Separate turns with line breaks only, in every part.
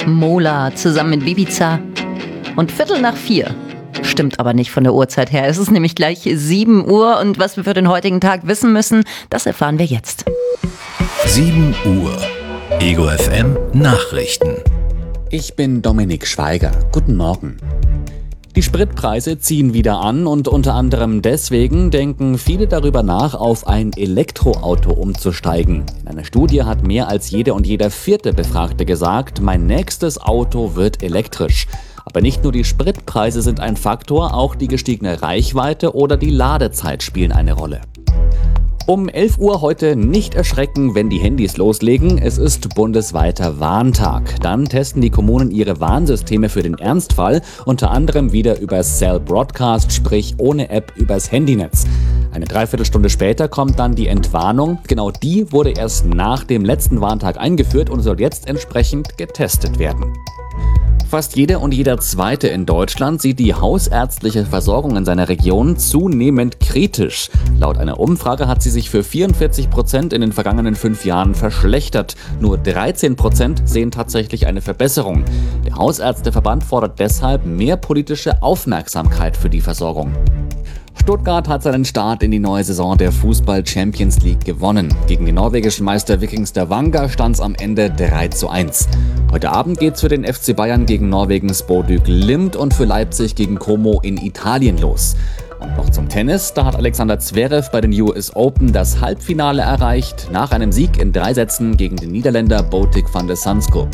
Mola zusammen mit Bibiza. Und 3:15. Stimmt aber nicht von der Uhrzeit her. Es ist nämlich gleich 7 Uhr und was wir für den heutigen Tag wissen müssen, das erfahren wir jetzt.
7 Uhr. Ego FM Nachrichten.
Ich bin Dominik Schweiger. Guten Morgen. Die Spritpreise ziehen wieder an und unter anderem deswegen denken viele darüber nach, auf ein Elektroauto umzusteigen. In einer Studie hat mehr als jede und jeder vierte Befragte gesagt, mein nächstes Auto wird elektrisch. Aber nicht nur die Spritpreise sind ein Faktor, auch die gestiegene Reichweite oder die Ladezeit spielen eine Rolle. Um 11 Uhr heute nicht erschrecken, wenn die Handys loslegen. Es ist bundesweiter Warntag. Dann testen die Kommunen ihre Warnsysteme für den Ernstfall, unter anderem wieder über Cell Broadcast, sprich ohne App übers Handynetz. Eine Dreiviertelstunde später kommt dann die Entwarnung. Genau die wurde erst nach dem letzten Warntag eingeführt und soll jetzt entsprechend getestet werden. Fast jeder und jeder Zweite in Deutschland sieht die hausärztliche Versorgung in seiner Region zunehmend kritisch. Laut einer Umfrage hat sie sich für 44% in den vergangenen 5 Jahren verschlechtert. Nur 13% sehen tatsächlich eine Verbesserung. Der Hausärzteverband fordert deshalb mehr politische Aufmerksamkeit für die Versorgung. Stuttgart hat seinen Start in die neue Saison der Fußball-Champions League gewonnen. Gegen den norwegischen Meister Viking Stavanger stand es am Ende 3:1. Heute Abend geht's für den FC Bayern gegen Norwegens Bodø Glimt und für Leipzig gegen Como in Italien los. Und noch zum Tennis, da hat Alexander Zverev bei den US Open das Halbfinale erreicht, nach einem Sieg in 3 Sätzen gegen den Niederländer Botic van de Zandschulp.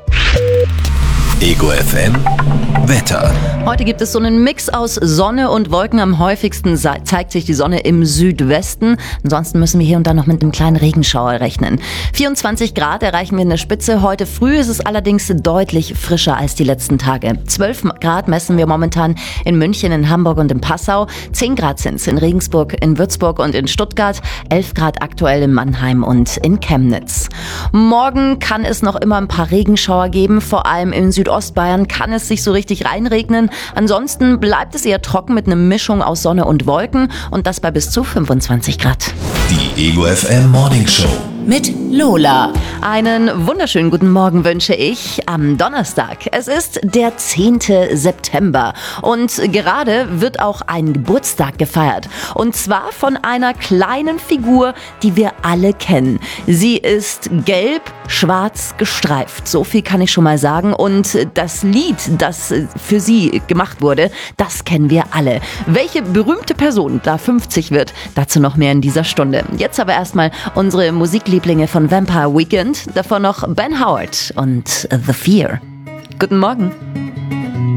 Ego FM Wetter.
Heute gibt es so einen Mix aus Sonne und Wolken. Am häufigsten zeigt sich die Sonne im Südwesten. Ansonsten müssen wir hier und da noch mit einem kleinen Regenschauer rechnen. 24 Grad erreichen wir in der Spitze. Heute früh ist es allerdings deutlich frischer als die letzten Tage. 12 Grad messen wir momentan in München, in Hamburg und in Passau. 10 Grad sind es in Regensburg, in Würzburg und in Stuttgart. 11 Grad aktuell in Mannheim und in Chemnitz. Morgen kann es noch immer ein paar Regenschauer geben. Vor allem im Südostbayern kann es sich so richtig reinregnen. Ansonsten bleibt es eher trocken mit einer Mischung aus Sonne und Wolken und das bei bis zu 25 Grad.
Die Ego FM Morning Show
mit Lola. Einen wunderschönen guten Morgen wünsche ich am Donnerstag. Es ist der 10. September und gerade wird auch ein Geburtstag gefeiert. Und zwar von einer kleinen Figur, die wir alle kennen. Sie ist gelb-schwarz gestreift. So viel kann ich schon mal sagen. Und das Lied, das für sie gemacht wurde, das kennen wir alle. Welche berühmte Person da 50 wird, dazu noch mehr in dieser Stunde. Jetzt aber erstmal unsere Musiklieblinge von Vampire Weekend, davon noch Ben Howard und The Fear. Guten Morgen.